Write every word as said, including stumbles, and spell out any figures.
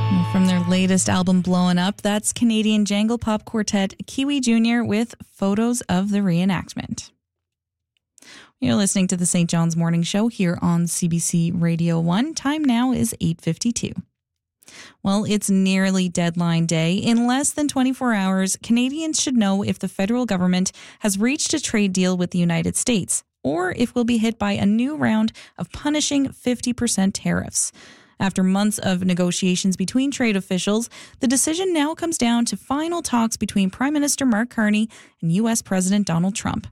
From their latest album, Blowin' Up, that's Canadian jangle pop quartet Kiwi Junior with photos of the reenactment. You're listening to the Saint John's Morning Show here on C B C Radio one. Time now is eight fifty-two. Well, it's nearly deadline day. In less than twenty-four hours, Canadians should know if the federal government has reached a trade deal with the United States or if we'll be hit by a new round of punishing fifty percent tariffs. After months of negotiations between trade officials, the decision now comes down to final talks between Prime Minister Mark Carney and U S President Donald Trump.